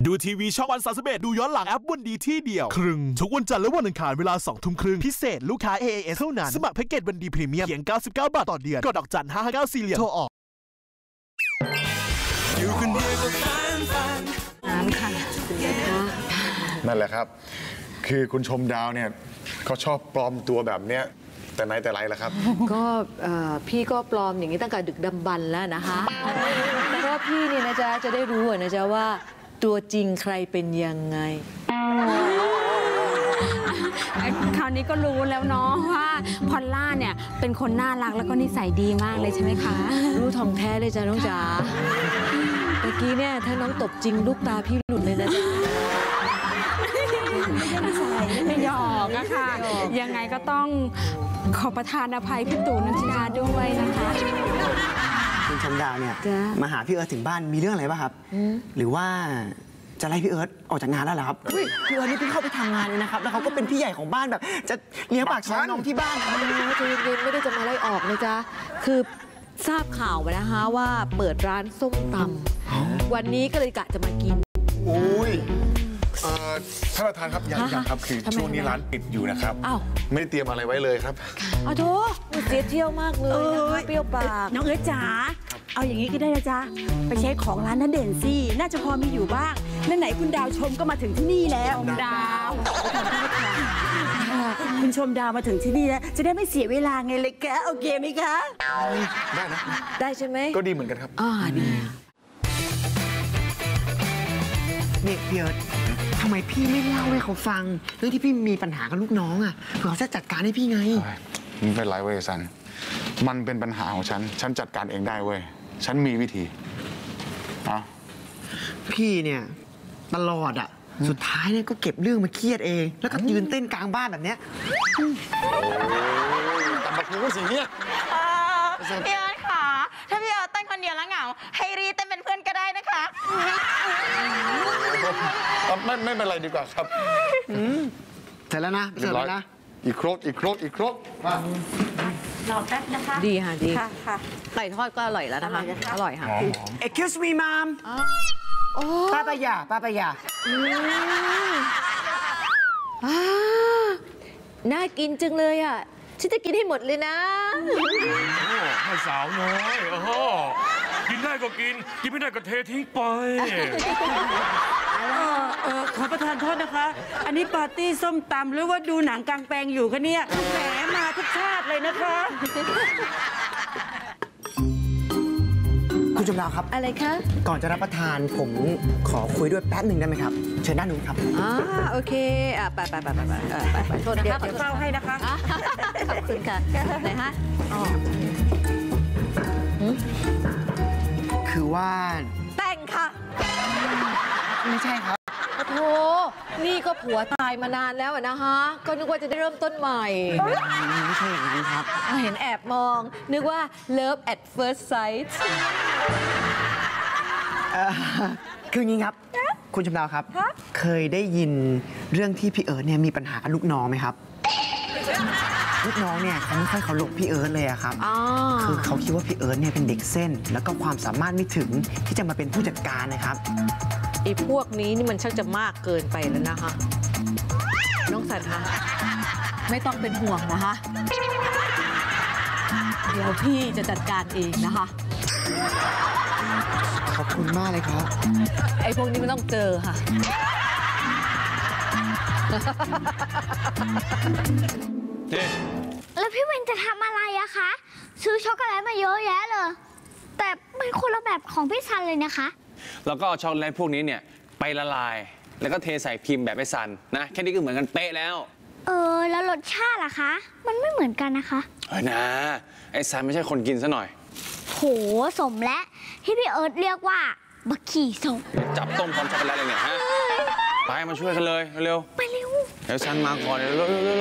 ดูทีวีช่องวัน31ดูย้อนหลังแอปวันดีที่เดียวครึ่งทุกวันจันทร์และวันอังคารเวลา 20:30 พิเศษลูกค้า AAS เท่านั้นสมัครแพ็กเกจวันดีพรีเมียมเพียง99 บาทต่อเดือนกดดอกจัน559 4 เหลี่ยมโทรออกอยู่คนเดียวก็ฟันน้ำค่ะนั่นแหละครับคือคุณชมดาวเนี่ยเขาชอบปลอมตัวแบบเนี้ยแต่ไหนแต่ไรล่ะครับก็พี่ก็ปลอมอย่างนี้ตั้งแต่ดึกดำบรรพ์แล้วนะคะเพราะว่าพี่เนี่ยนะจ๊ะจะได้รู้นะจ๊ะว่าตัวจริงใครเป็นยังไงคราวนี้ก็รู้แล้วเนาะว่าพอลล่าเนี่ยเป็นคนน่ารักแล้วก็นิสัยดีมากเลยใช่ไหมคะรู้ทองแท้เลยจ้ะน้องจ๋าเมื่อกี้เนี่ยถ้าน้องตบจริงลูกตาพี่หลุดเลยนะจ๊ะไม่หยอกอะค่ะยังไงก็ต้องขอประทานอภัยพี่ตู่นันทิดาด้วยนะคะคุณชมดาวเนี่ยมาหาพี่เอิร์ธถึงบ้านมีเรื่องอะไรป่ะครับหรือว่าจะไล่พี่เอิร์ธออกจากงานแล้วเหรอครับพี่เอิร์ธนี่เพิ่งเข้าไปทำงานเลยนะครับแล้วเขาก็เป็นพี่ใหญ่ของบ้านแบบจะเลี้ยงปากท้องน้องที่บ้านใจเย็นไม่ได้จะมาไล่ออกนะจ๊ะคือทราบข่าวมานะคะว่าเปิดร้านส้มตำวันนี้ก็เลยกะจะมากินโอ้ยท่านประธานครับยังครับคือช่วงนี้ร้านปิดอยู่นะครับไม่ได้เตรียมอะไรไว้เลยครับโธ่เสียเที่ยวมากเลยนะคะเปรี้ยวปากน้องเอิร์ธจ๋าเอาอย่างนี้ก็ได้นะจ๊ะไปเช็คของร้านนั้นเด่นสิน่าจะพอมีอยู่บ้างนั่นไหนคุณดาวชมก็มาถึงที่นี่แล้วดาวคุณชมดาวมาถึงที่นี่แล้วจะได้ไม่เสียเวลาไงเลยแกโอเคไหมคะได้นะได้ใช่ไหมก็ดีเหมือนกันครับดีนี่พี่เอิร์ธทำไมพี่ไม่เล่าให้เขาฟังเรื่องที่พี่มีปัญหากับลูกน้องอ่ะเผื่อเขาจะจัดการให้พี่ไงไม่เป็นไรเว้ยซันมันเป็นปัญหาของฉันจัดการเองได้เว้ยฉันมีวิธีพี่เนี่ยตลอดอ่ะสุดท้ายเนี่ยก็เก็บเรื่องมาเครียดเองแล้วก็ยืนเต้นกลางบ้านแบบเนี้ยแต่แบบนี้ก็สิเนี่ยพี่เอิร์ธค่ะถ้าพี่เอิร์ธเต้นคนเดียวแล้วเหงาให้รีเต้นเป็นเพื่อนก็ได้นะคะไม่เป็นไรดีกว่าครับเสร็จแล้วนะเสร็จแล้วนะอีกครบมารอแป๊บนะคะดีค่ะดีค่ะไก่ทอดก็อร่อยแล้วนะคะอร่อยค่ะ Excuse me mom ป้าปายาน่ากินจังเลยอ่ะฉันจะกินให้หมดเลยนะให้สาวน้อยกินได้ก็กินไม่ได้ก็เททิ้งไปขอประทานโทษนะคะอันนี้ปาร์ตี้ส้มตำหรือว่าดูหนังกลางแปลงอยู่คะเนี่ยแหมมาทุกชาติเลยนะคะคุณชมดาวครับอะไรคะก่อนจะรับประทานผมขอคุยด้วยแป๊บหนึ่งได้ไหมครับเชิญด้านนู้นครับโอเคไปโทษนะคะเดี๋ยวเฝ้าให้นะคะขอบคุณค่ะไหนฮะคือว่าแต่งค่ะไม่ใช่ครับโธ่นี่ก็ผัวตายมานานแล้วนะฮะก็นึกว่าจะได้เริ่มต้นใหม่ไม่ใช่อย่างนั้นครับเห็นแอบมองนึกว่า love at first sight คืออย่างนี้ครับคุณชมดาวครับเคยได้ยินเรื่องที่พี่เอิร์ธเนี่ยมีปัญหากับลูกน้องไหมครับลูกน้องเนี่ยเขาไม่ค่อยเคารพพี่เอิร์ธเลยอะครับคือเขาคิดว่าพี่เอิร์ธเนี่ยเป็นเด็กเส้นแล้วก็ความสามารถไม่ถึงที่จะมาเป็นผู้จัดการนะครับไอ้พวกนี้นี่มันช่างจะมากเกินไปแล้วนะคะน้องสันคะไม่ต้องเป็นห่วงนะคะเดี๋ยวพี่จะจัดการเองนะคะขอบคุณมากเลยครับไอ้พวกนี้ไม่ต้องเจอค่ะแล้วพี่เวนจะทำอะไรอะคะซื้อช็อกโกแลตมาเยอะแยะเลยแต่มันคนละแบบของพี่ซันเลยนะคะแล้วก็เอาช็อกโกแลตพวกนี้เนี่ยไปละลายแล้วก็เทใส่พิมพ์แบบไอ้ซันนะแค่นี้ก็เหมือนกันเป๊ะแล้วแล้วรสชาติล่ะคะมันไม่เหมือนกันนะคะนะไอ้ซันไม่ใช่คนกินซะหน่อยโหสมและที่พี่เอิร์ธเรียกว่าบักขี่สมจับต้มพร้อมช็อกโกแลตเลยเนี่ยฮะไปมาช่วยกันเลยเร็วไปเร็วเดี๋ยวซันมาก่อนเร็ว